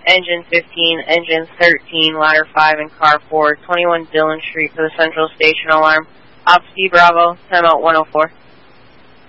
engine 15, engine 13, ladder 5, and car 4, 21 Dillon Street for the Central Station alarm. Ops D Bravo, timeout 104.